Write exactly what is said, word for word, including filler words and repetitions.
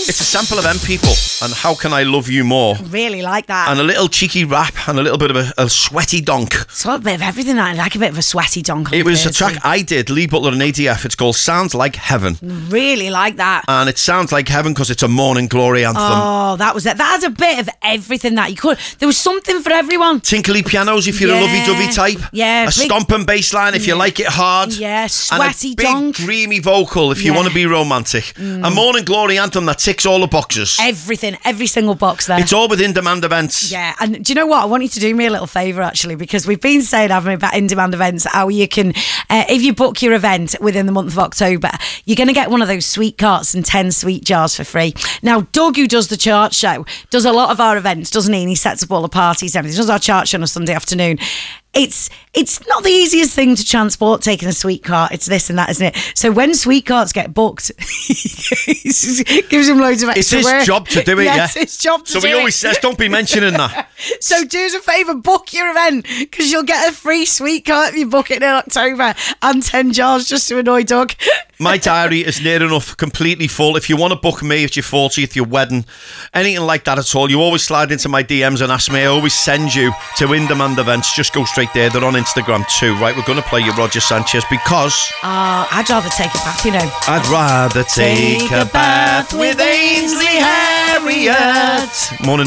is. It's a sample of them people and How Can I Love You More. Really like that. And a little cheeky rap and a little bit of a, a sweaty donk. It's got a bit of everything. I like a bit of a sweaty donk. It was a track I did, Lee Butler and A D F. It's called Sounds Like Heaven. Really like that. And it sounds like heaven because it's a morning glory anthem. Oh, that was it. That has a bit of everything that you could. There was something for everyone. Tinkly pianos if you're Yeah. a lovey-dovey type. Yeah. A big- stomping bass line if you Yeah. like it hard. Yeah, sweaty and a big donk. dreamy vocal if you Yeah. want to be romantic. A morning glory anthem that ticks all the boxes. Everything, every single box there. It's all with in-demand events. Yeah, and do you know what? I want you to do me a little favour, actually, because we've been saying, haven't we, about in-demand events, how you can, uh, if you book your event within the month of October, you're going to get one of those sweet carts and ten sweet jars for free. Now, Doug, who does the chart show, does a lot of our events, doesn't he? And he sets up all the parties and everything. He does our chart show on a Sunday afternoon. It's it's not the easiest thing to transport, taking a sweet cart. It's this and that, isn't it? So when sweet carts get booked, it gives him loads of extra It's his work. job to do it, yes, yeah. it's his job to So do he it. always says, don't be mentioning that. So do us a favour, book your event, because you'll get a free sweet cart if you book it in October, and ten jars just to annoy Doug. My diary is near enough completely full. If you want to book me, it's your fortieth, your wedding, anything like that at all, you always slide into my D Ms and ask me. I always send you to in-demand events. Just go straight there. They're on Instagram too. Right, we're going to play you Roger Sanchez because... Uh, I'd rather take a bath, you know. I'd rather take, Take a a bath bath with with Ainsley Ainsley Harriott. Morning.